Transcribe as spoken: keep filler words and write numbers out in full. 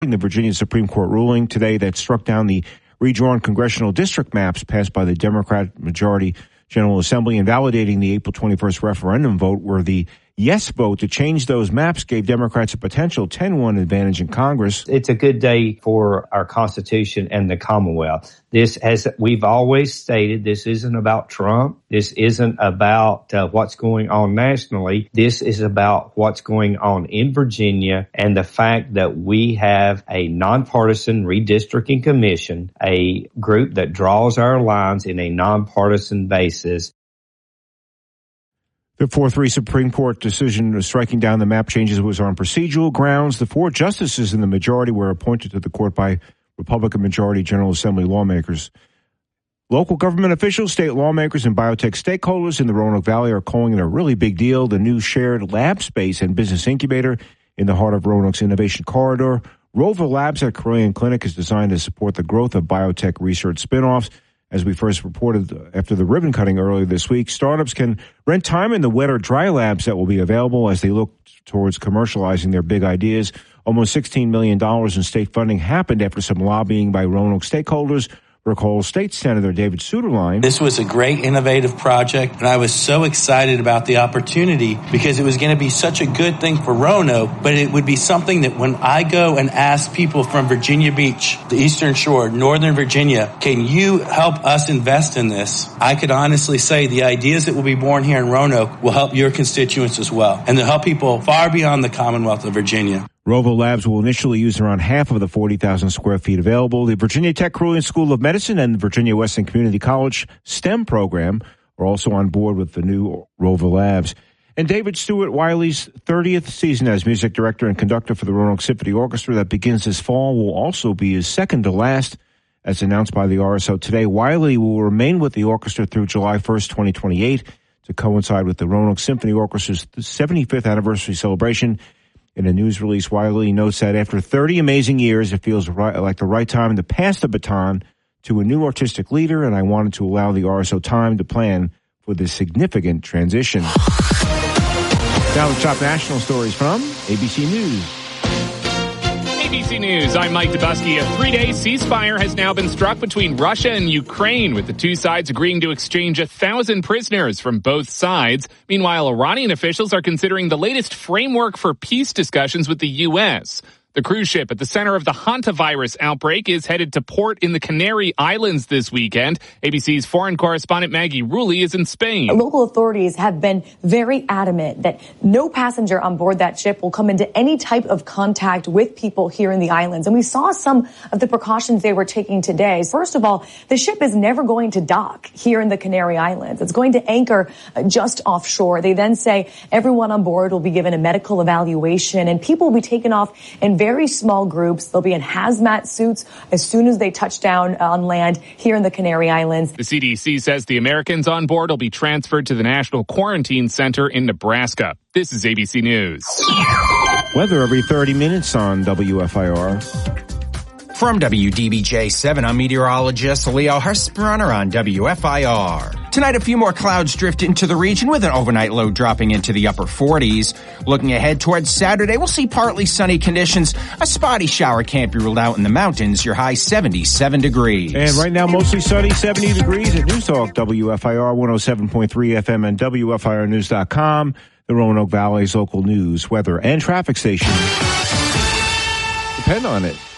The Virginia Supreme Court ruling today that struck down the redrawn congressional district maps passed by the Democrat majority General Assembly, invalidating the April twenty-first referendum vote, where the yes vote to change those maps gave Democrats a potential ten one advantage in Congress. It's a good day for our Constitution and the Commonwealth. This, as we've always stated, this isn't about Trump. This isn't about uh, what's going on nationally. This is about what's going on in Virginia and the fact that we have a nonpartisan redistricting commission, a group that draws our lines in a nonpartisan basis. The four three Supreme Court decision striking down the map changes was on procedural grounds. The four justices in the majority were appointed to the court by Republican majority General Assembly lawmakers. Local government officials, state lawmakers, and biotech stakeholders in the Roanoke Valley are calling it a really big deal. The new shared lab space and business incubator in the heart of Roanoke's Innovation Corridor. Rover Labs at Carilion Clinic is designed to support the growth of biotech research spinoffs. As we first reported after the ribbon cutting earlier this week, startups can rent time in the wet or dry labs that will be available as they look towards commercializing their big ideas. Almost sixteen million dollars in state funding happened after some lobbying by Roanoke stakeholders. Recall State Senator David Suetterlein. This was a great innovative project, and I was so excited about the opportunity because it was going to be such a good thing for Roanoke, but it would be something that when I go and ask people from Virginia Beach, the Eastern Shore, Northern Virginia, can you help us invest in this? I could honestly say the ideas that will be born here in Roanoke will help your constituents as well, and they'll help people far beyond the Commonwealth of Virginia. Rovo Labs will initially use around half of the forty thousand square feet available. The Virginia Tech Carilion School of Medicine and the Virginia Western Community College STEM program are also on board with the new Rovo Labs. And David Stewart Wiley's thirtieth season as music director and conductor for the Roanoke Symphony Orchestra that begins this fall will also be his second to last. As announced by the R S O today, Wiley will remain with the orchestra through July first, twenty twenty-eight to coincide with the Roanoke Symphony Orchestra's seventy-fifth anniversary celebration. In a news release, Wiley notes that after thirty amazing years, it feels right, like the right time to pass the baton to a new artistic leader, and I wanted to allow the R S O time to plan for this significant transition. Now the top national stories from A B C News. A B C News, I'm Mike Dubusky. A three-day ceasefire has now been struck between Russia and Ukraine, with the two sides agreeing to exchange a thousand prisoners from both sides. Meanwhile, Iranian officials are considering the latest framework for peace discussions with the U S. The cruise ship at the center of the hantavirus outbreak is headed to port in the Canary Islands this weekend. A B C's foreign correspondent Maggie Rulli is in Spain. Local authorities have been very adamant that no passenger on board that ship will come into any type of contact with people here in the islands. And we saw some of the precautions they were taking today. First of all, the ship is never going to dock here in the Canary Islands. It's going to anchor just offshore. They then say everyone on board will be given a medical evaluation and people will be taken off in very small groups. They'll be in hazmat suits as soon as they touch down on land here in the Canary Islands. The C D C says the Americans on board will be transferred to the National Quarantine Center in Nebraska. This is A B C News. Weather every thirty minutes on W F I R. From W D B J seven, I'm meteorologist Leo Husbrunner on W F I R. Tonight, a few more clouds drift into the region with an overnight low dropping into the upper forties. Looking ahead towards Saturday, we'll see partly sunny conditions. A spotty shower can't be ruled out in the mountains. Your high seventy-seven degrees. And right now, mostly sunny, seventy degrees at News Talk, W F I R one oh seven point three F M and W F I R news dot com, the Roanoke Valley's local news, weather, and traffic station. Depend on it.